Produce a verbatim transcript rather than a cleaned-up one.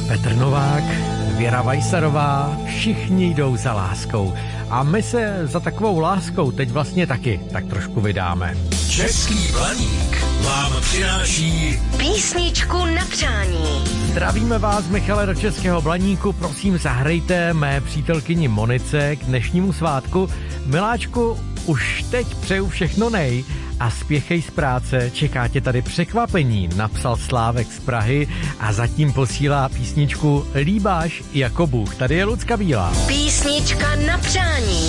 Petr Novák, Věra Vajsarová, všichni jdou za láskou. A my se za takovou láskou teď vlastně taky tak trošku vydáme. Český Blaník vám přináší písničku na přání. Zdravíme vás, Michale, do Českého Blaníku. Prosím, zahrajte mé přítelkyni Monice k dnešnímu svátku. Miláčku, už teď přeju všechno nej a spěchej z práce, čeká tě tady překvapení, napsal Slávek z Prahy a zatím posílá písničku Líbáš jako Bůh. Tady je Lucka Bílá. Písnička na přání.